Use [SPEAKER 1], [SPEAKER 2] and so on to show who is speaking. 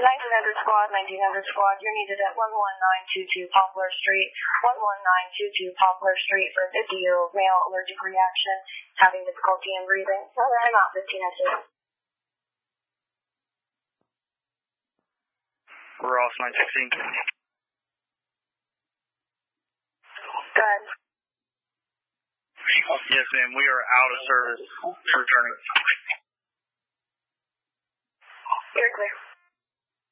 [SPEAKER 1] 1900 squad, you're needed at 11922 Poplar Street, 11922 Poplar Street for a 50-year-old male allergic reaction, having difficulty in breathing. I'm out 1506.
[SPEAKER 2] Ross 916.
[SPEAKER 1] Go ahead.
[SPEAKER 2] Yes, ma'am. We are out of service. Returning.
[SPEAKER 1] You're clear.